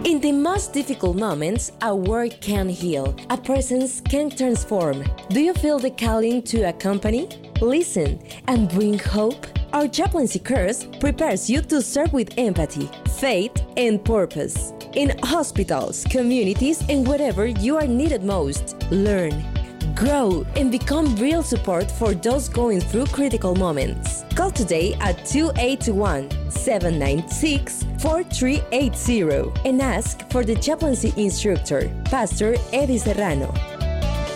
In the most difficult moments, a word can heal, a presence can transform. Do you feel the calling to accompany, listen, and bring hope? Our chaplaincy course prepares you to serve with empathy, faith, and purpose. In hospitals, communities, and wherever you are needed most, learn, grow, and become real support for those going through critical moments. Call today at 281-796-4380 and ask for the chaplaincy instructor, Pastor Eddie Serrano.